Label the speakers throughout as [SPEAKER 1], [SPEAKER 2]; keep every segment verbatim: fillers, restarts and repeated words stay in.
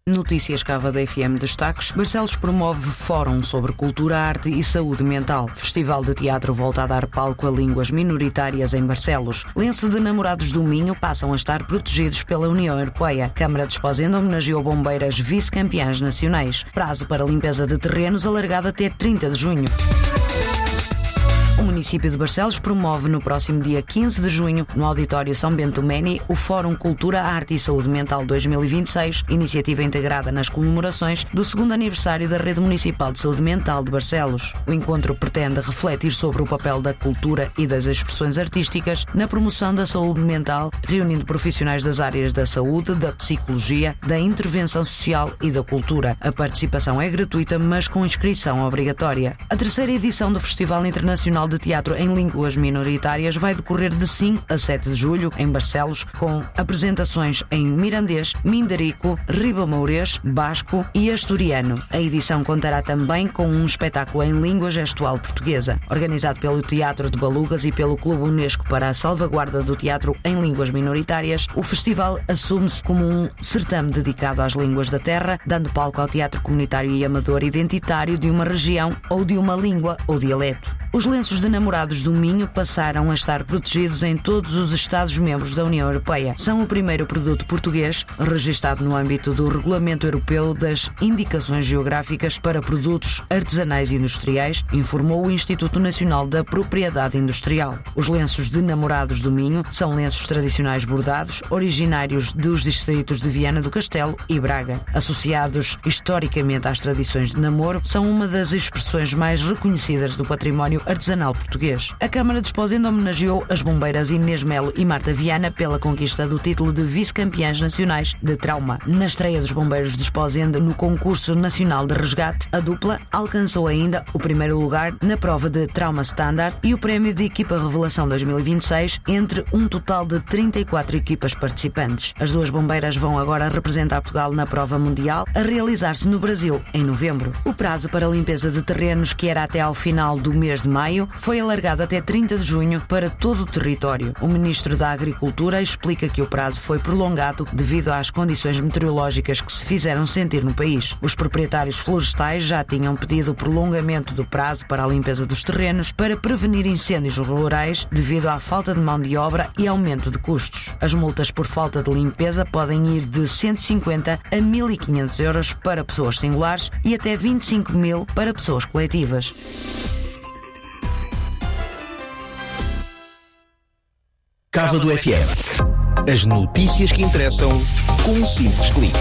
[SPEAKER 1] Notícias Cava da F M destaques. Barcelos promove fórum sobre cultura, arte e saúde mental. Festival de teatro volta a dar palco a línguas minoritárias em Barcelos. Lenço de namorados do Minho passam a estar protegidos pela União Europeia. Câmara de Esposende homenageou bombeiras vice-campeãs nacionais. Prazo para limpeza de terrenos alargado até trinta de junho. O município de Barcelos promove no próximo dia quinze de junho, no Auditório São Bento Meni, o Fórum Cultura, Arte e Saúde Mental dois mil e vinte e seis, iniciativa integrada nas comemorações do segundo aniversário da Rede Municipal de Saúde Mental de Barcelos. O encontro pretende refletir sobre o papel da cultura e das expressões artísticas na promoção da saúde mental, reunindo profissionais das áreas da saúde, da psicologia, da intervenção social e da cultura. A participação é gratuita, mas com inscrição obrigatória. A terceira edição do Festival Internacional de Teatro em Línguas Minoritárias vai decorrer de cinco a sete de julho em Barcelos, com apresentações em mirandês, mindarico, ribamourês, basco e asturiano. A edição contará também com um espetáculo em língua gestual portuguesa. Organizado pelo Teatro de Balugas e pelo Clube Unesco para a Salvaguarda do Teatro em Línguas Minoritárias, o festival assume-se como um certame dedicado às línguas da terra, dando palco ao teatro comunitário e amador identitário de uma região ou de uma língua ou dialeto. Os lenços de namorados do Minho passaram a estar protegidos em todos os Estados-membros da União Europeia. São o primeiro produto português registado no âmbito do Regulamento Europeu das Indicações Geográficas para Produtos Artesanais e Industriais, informou o Instituto Nacional da Propriedade Industrial. Os lenços de namorados do Minho são lenços tradicionais bordados, originários dos distritos de Viana do Castelo e Braga. Associados historicamente às tradições de namoro, são uma das expressões mais reconhecidas do património artesanal português. A Câmara de Esposende homenageou as bombeiras Inês Melo e Marta Viana pela conquista do título de vice-campeãs nacionais de trauma. Na estreia dos bombeiros de Esposende no concurso nacional de resgate, a dupla alcançou ainda o primeiro lugar na prova de trauma standard e o prémio de equipa revelação dois mil e vinte e seis entre um total de trinta e quatro equipas participantes. As duas bombeiras vão agora representar Portugal na prova mundial, a realizar-se no Brasil em novembro. O prazo para a limpeza de terrenos, que era até ao final do mês de maio, foi alargado até trinta de junho para todo o território. O Ministro da Agricultura explica que o prazo foi prolongado devido às condições meteorológicas que se fizeram sentir no país. Os proprietários florestais já tinham pedido o prolongamento do prazo para a limpeza dos terrenos para prevenir incêndios rurais devido à falta de mão de obra e aumento de custos. As multas por falta de limpeza podem ir de cento e cinquenta a mil e quinhentos euros para pessoas singulares e até vinte e cinco mil para pessoas coletivas.
[SPEAKER 2] Cava do F M. As notícias que interessam com um simples clique.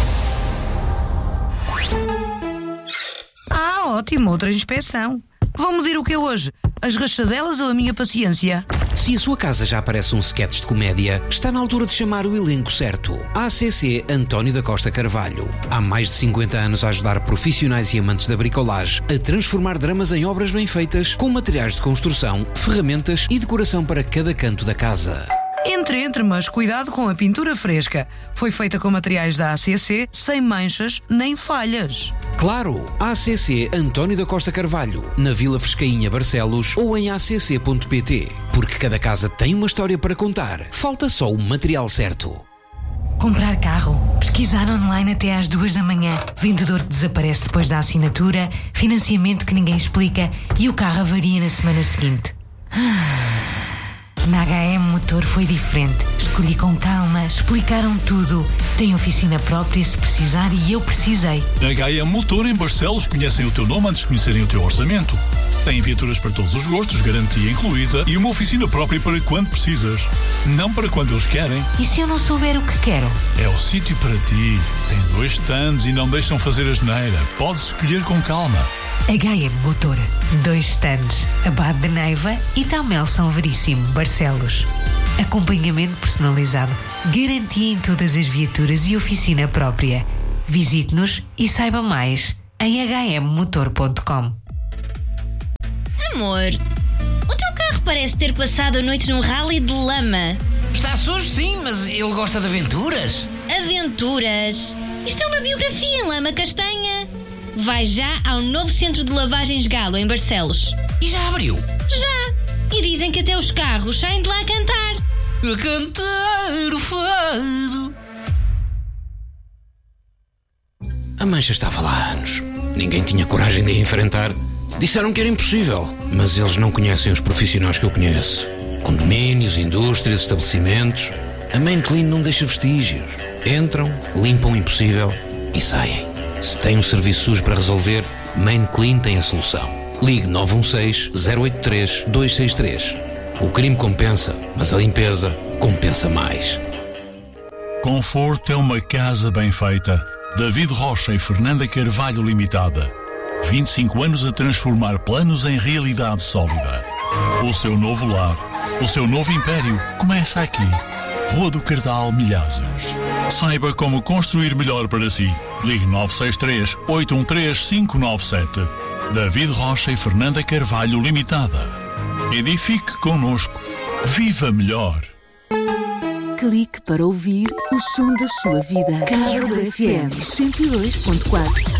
[SPEAKER 3] Ah, ótimo, outra inspeção. Vão medir o que é hoje? As rachadelas ou a minha paciência?
[SPEAKER 4] Se a sua casa já parece um sketch de comédia, está na altura de chamar o elenco certo. A C C António da Costa Carvalho. Há mais de cinquenta anos a ajudar profissionais e amantes da bricolagem a transformar dramas em obras bem feitas, com materiais de construção, ferramentas e decoração para cada canto da casa.
[SPEAKER 3] Entre, entre, mas cuidado com a pintura fresca. Foi feita com materiais da A C C, sem manchas nem falhas.
[SPEAKER 4] Claro, A C C António da Costa Carvalho, na Vila Frescainha, Barcelos, ou em a c c ponto p t. Porque cada casa tem uma história para contar. Falta só o material certo.
[SPEAKER 5] Comprar carro, pesquisar online até às duas da manhã, vendedor que desaparece depois da assinatura, financiamento que ninguém explica e o carro avaria na semana seguinte. Na H M Motor foi diferente. Escolhi com calma, explicaram tudo. Tem oficina própria se precisar e eu precisei.
[SPEAKER 6] Na H M Motor em Barcelos conhecem o teu nome antes de conhecerem o teu orçamento. Tem viaturas para todos os gostos, garantia incluída e uma oficina própria para quando precisas. Não para quando eles querem.
[SPEAKER 5] E se eu não souber o que quero?
[SPEAKER 6] É o sítio para ti. Tem dois stands e não deixam fazer asneira. Podes escolher com calma.
[SPEAKER 5] H M Motor. Dois stands. Abade de Neiva e Tamel São Veríssimo, Barcelos. Acompanhamento personalizado. Garantia em todas as viaturas e oficina própria. Visite-nos e saiba mais em h m motor ponto com.
[SPEAKER 7] Amor, o teu carro parece ter passado a noite num rally de lama.
[SPEAKER 8] Está sujo, sim, mas ele gosta de aventuras.
[SPEAKER 7] Aventuras? Isto é uma biografia em lama castanha. Vai já ao novo centro de lavagens Galo, em Barcelos.
[SPEAKER 8] E já abriu?
[SPEAKER 7] Já. E dizem que até os carros saem de lá a cantar.
[SPEAKER 8] A cantar o fado.
[SPEAKER 4] mancha estava lá há anos. Ninguém tinha coragem de a enfrentar. Disseram que era impossível, mas eles não conhecem os profissionais que eu conheço. Condomínios, indústrias, estabelecimentos. A Main Clean não deixa vestígios. Entram, limpam o impossível e saem. Se tem um serviço sujo para resolver, Main Clean tem a solução. Ligue nove um seis, zero oito três, dois seis três. O crime compensa, mas a limpeza compensa mais.
[SPEAKER 6] Conforto é uma casa bem feita. David Rocha e Fernanda Carvalho Limitada. vinte e cinco anos a transformar planos em realidade sólida. O seu novo lar, o seu novo império começa aqui. Rua do Cardal, Milhazes. Saiba como construir melhor para si. Ligue nove seis três, oito um três, cinco nove sete. David Rocha e Fernanda Carvalho Limitada. Edifique connosco. Viva melhor.
[SPEAKER 9] Clique para ouvir o som da sua vida. Câmara F M cento e dois ponto quatro.